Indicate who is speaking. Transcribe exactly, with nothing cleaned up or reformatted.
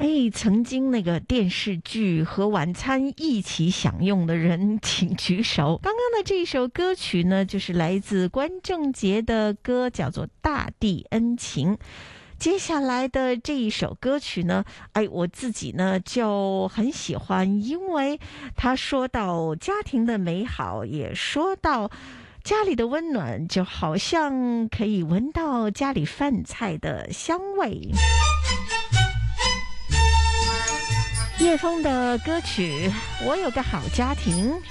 Speaker 1: 哎，曾经那个电视剧和晚餐一起享用的人，请举手。刚刚的这一首歌曲呢，就是来自关正杰的歌，叫做《大地恩情》。接下来的这一首歌曲呢，哎，我自己呢就很喜欢，因为他说到家庭的美好，也说到家里的温暖，就好像可以闻到家里饭菜的香味。叶枫的歌曲《我有个好家庭》。